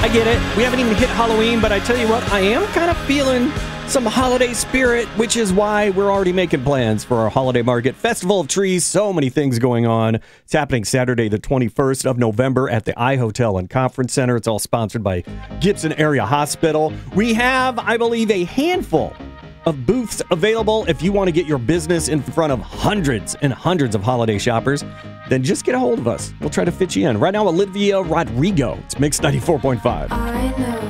I get it. We haven't even hit Halloween, but I tell you what, I am kind of feeling some holiday spirit, which is why we're already making plans for our holiday market. Festival of Trees, so many things going on. It's happening Saturday, the 21st of November at the iHotel and Conference Center. It's all sponsored by Gibson Area Hospital. We have, I believe, a handful of booths available. If you want to get your business in front of hundreds and hundreds of holiday shoppers, then just get a hold of us. We'll try to fit you in. Right now, Olivia Rodrigo. It's Mix 94.5.